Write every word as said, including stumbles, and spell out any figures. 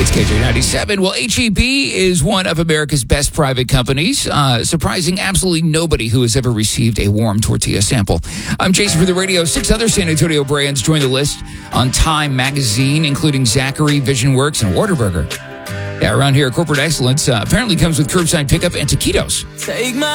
It's K J ninety-seven. Well, H E B is one of America's best private companies, uh, surprising absolutely nobody who has ever received a warm tortilla sample. I'm Jason for the radio. Six other San Antonio brands join the list on Time Magazine, including Zachary, Vision Works, and Whataburger. Yeah, around here, corporate excellence uh, apparently comes with curbside pickup and taquitos. Take my